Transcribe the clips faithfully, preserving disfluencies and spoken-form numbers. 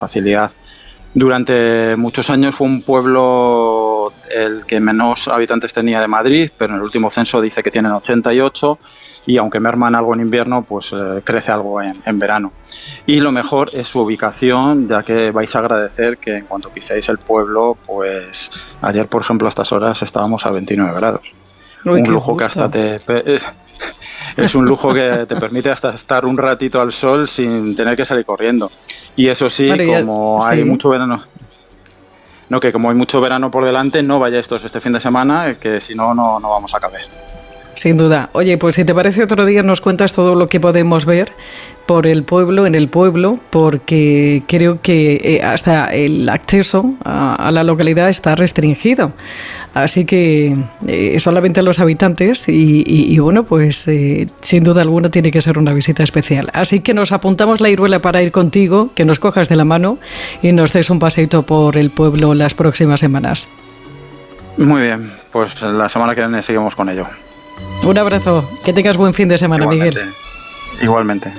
facilidad. Durante muchos años fue un pueblo el que menos habitantes tenía de Madrid, pero en el último censo dice que tienen ochenta y ocho, y aunque merman algo en invierno, pues eh, crece algo en, en verano. Y lo mejor es su ubicación, ya que vais a agradecer que en cuanto piséis el pueblo, pues ayer, por ejemplo, a estas horas estábamos a veintinueve grados. Uy, un lujo gusto. que hasta te... Es un lujo que te permite hasta estar un ratito al sol sin tener que salir corriendo. Y eso sí, bueno, ya, como hay sí. mucho verano, no que como hay mucho verano por delante, no vayáis todos este fin de semana, que si no, no, no vamos a caber. Sin duda. Oye, pues si te parece otro día nos cuentas todo lo que podemos ver por el pueblo, en el pueblo, porque creo que hasta el acceso a, a la localidad está restringido. Así que eh, solamente los habitantes y, y, y bueno, pues eh, sin duda alguna tiene que ser una visita especial. Así que nos apuntamos la Iruela para ir contigo, que nos cojas de la mano y nos des un paseito por el pueblo las próximas semanas. Muy bien, pues la semana que viene seguimos con ello. Un abrazo, que tengas buen fin de semana, Igualmente. Miguel. Igualmente.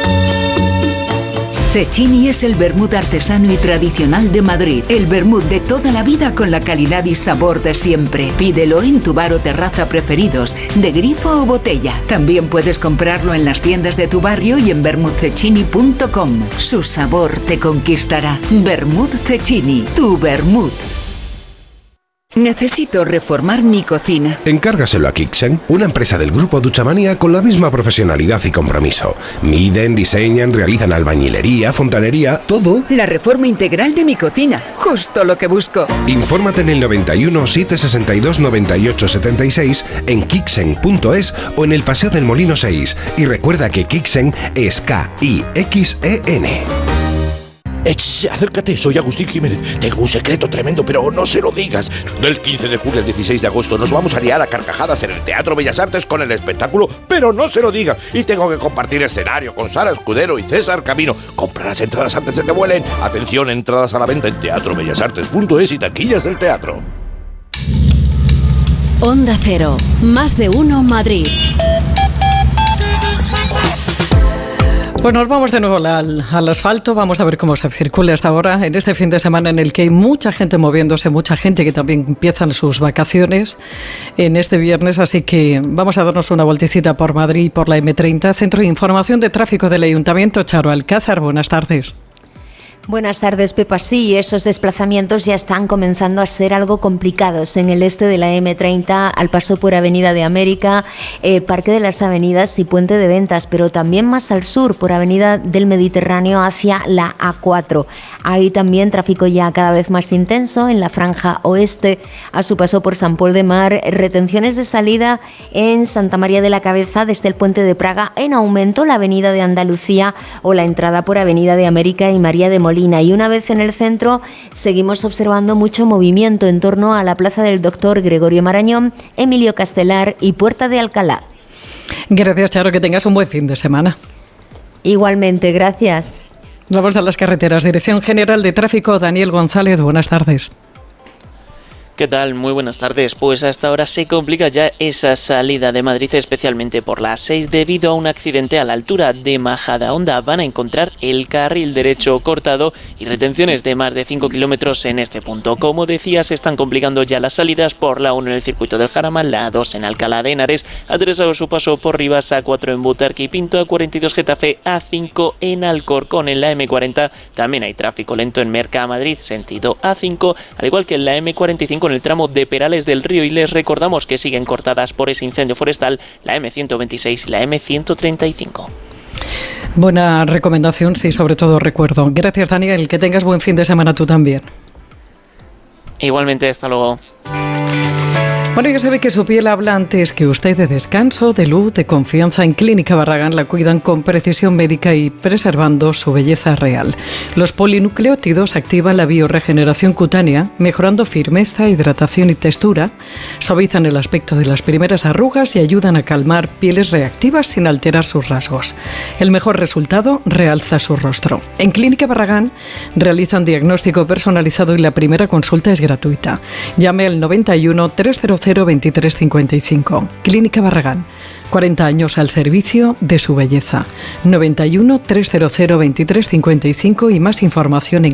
Cecchini es el vermut artesano y tradicional de Madrid. El vermut de toda la vida con la calidad y sabor de siempre. Pídelo en tu bar o terraza preferidos, de grifo o botella. También puedes comprarlo en las tiendas de tu barrio y en vermut cecchini punto com. Su sabor te conquistará. Vermut Cecchini, tu vermut. Necesito reformar mi cocina. Encárgaselo a Kixen, una empresa del grupo Duchamanía con la misma profesionalidad y compromiso. Miden, diseñan, realizan albañilería, fontanería, todo. La reforma integral de mi cocina, justo lo que busco. Infórmate en el noventa y uno, setecientos sesenta y dos, noventa y ocho setenta y seis, en kixen punto es o en el Paseo del Molino seis. Y recuerda que Kixen es K I X E N. Ech, acércate, soy Agustín Jiménez. Tengo un secreto tremendo, pero no se lo digas. Del quince de julio al dieciséis de agosto nos vamos a liar a carcajadas en el Teatro Bellas Artes con el espectáculo Pero no se lo digas. Y tengo que compartir escenario con Sara Escudero y César Camino. Compra las entradas antes de que vuelen. Atención, entradas a la venta en teatro bellas artes punto es y taquillas del teatro. Onda Cero, más de uno Madrid. Pues nos vamos de nuevo al, al asfalto, vamos a ver cómo se circula hasta ahora, en este fin de semana en el que hay mucha gente moviéndose, mucha gente que también empiezan sus vacaciones en este viernes, así que vamos a darnos una vueltecita por Madrid y por la eme treinta, Centro de Información de Tráfico del Ayuntamiento. Charo Alcázar, buenas tardes. Buenas tardes, Pepa. Sí, esos desplazamientos ya están comenzando a ser algo complicados en el este de la eme treinta, al paso por Avenida de América, eh, Parque de las Avenidas y Puente de Ventas, pero también más al sur, por Avenida del Mediterráneo hacia la A cuatro. Hay también tráfico ya cada vez más intenso en la franja oeste, a su paso por San Pol de Mar, retenciones de salida en Santa María de la Cabeza desde el Puente de Praga, en aumento la Avenida de Andalucía o la entrada por Avenida de América y María de Molina. Y una vez en el centro, seguimos observando mucho movimiento en torno a la Plaza del Doctor Gregorio Marañón, Emilio Castelar y Puerta de Alcalá. Gracias, Charo, que tengas un buen fin de semana. Igualmente, gracias. Vamos a las carreteras. Dirección General de Tráfico, Daniel González, buenas tardes. ¿Qué tal? Muy buenas tardes. Pues hasta ahora se complica ya esa salida de Madrid, especialmente por la A seis, debido a un accidente a la altura de Majadahonda. Van a encontrar el carril derecho cortado y retenciones de más de cinco kilómetros en este punto. Como decía, se están complicando ya las salidas por la uno en el circuito del Jarama, la dos en Alcalá de Henares, A tres a su paso por Rivas, A cuatro en Butarque y Pinto, A cuarenta y dos Getafe, A cinco en Alcorcón. En la eme cuarenta también hay tráfico lento en Mercamadrid, sentido A cinco, al igual que en la eme cuarenta y cinco en el tramo de Perales del Río, y les recordamos que siguen cortadas por ese incendio forestal la eme ciento veintiséis y la eme ciento treinta y cinco. Buena recomendación, sí, sobre todo recuerdo. Gracias, Daniel, que tengas buen fin de semana tú también. Igualmente, hasta luego. Bueno, ya sabe que su piel habla antes que usted de descanso, de luz, de confianza. En Clínica Barragán la cuidan con precisión médica y preservando su belleza real. Los polinucleótidos activan la bioregeneración cutánea, mejorando firmeza, hidratación y textura, suavizan el aspecto de las primeras arrugas y ayudan a calmar pieles reactivas sin alterar sus rasgos. El mejor resultado realza su rostro. En Clínica Barragán realizan diagnóstico personalizado y la primera consulta es gratuita. Llame al noventa y uno, trescientos veintitrés cincuenta y cinco. Clínica Barragán, cuarenta años al servicio de su belleza. noventa y uno, trescientos veintitrés cincuenta y cinco y más información en